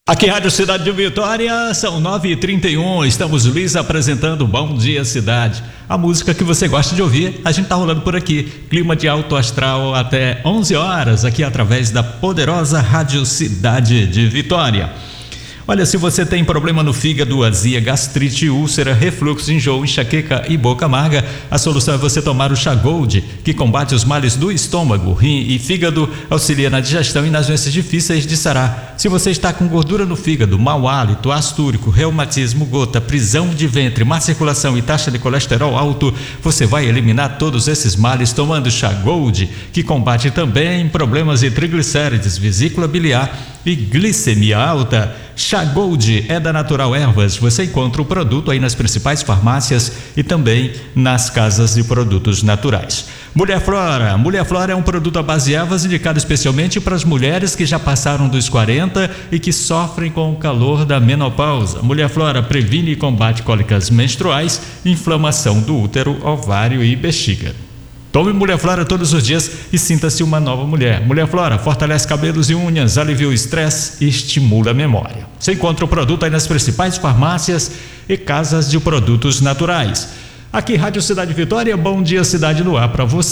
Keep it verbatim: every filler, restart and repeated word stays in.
Aqui Rádio Cidade de Vitória, são nove e trinta e um, estamos lhes apresentando Bom Dia Cidade. A música que você gosta de ouvir, a gente tá rolando por aqui. Clima de alto astral até onze horas, aqui através da poderosa Rádio Cidade de Vitória. Olha, se você tem problema no fígado, azia, gastrite, úlcera, refluxo, enjoo, enxaqueca e boca amarga, a solução é você tomar o Chá Gold, que combate os males do estômago, rim e fígado, auxilia na digestão e nas doenças difíceis de sarar. Se você está com gordura no fígado, mau hálito, ácido úrico, reumatismo, gota, prisão de ventre, má circulação e taxa de colesterol alto, você vai eliminar todos esses males tomando o Chá Gold, que combate também problemas de triglicérides, vesícula biliar e glicemia alta. Chá Gold é da Natural Ervas. Você encontra o produto aí nas principais farmácias e também nas casas de produtos naturais. Mulher Flora. Mulher Flora é um produto à base de ervas indicado especialmente para as mulheres que já passaram dos quarenta e que sofrem com o calor da menopausa. Mulher Flora previne e combate cólicas menstruais, inflamação do útero, ovário e bexiga. Tome Mulher Flora todos os dias e sinta-se uma nova mulher. Mulher Flora fortalece cabelos e unhas, alivia o estresse e estimula a memória. Você encontra o produto aí nas principais farmácias e casas de produtos naturais. Aqui Rádio Cidade Vitória, Bom Dia Cidade no ar para você.